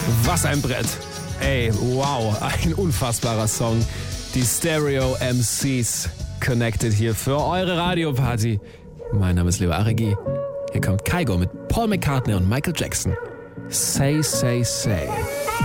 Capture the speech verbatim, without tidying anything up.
Was ein Brett. Ey, wow, ein unfassbarer Song. Die Stereo M Cs connected hier für eure Radioparty. Mein Name ist Leo Aregi. Hier kommt Kygo mit Paul McCartney und Michael Jackson. Say, say, say.